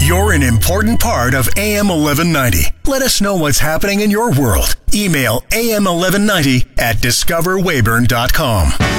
You're an important part of AM 1190. Let us know what's happening in your world. Email am1190@discoverweyburn.com.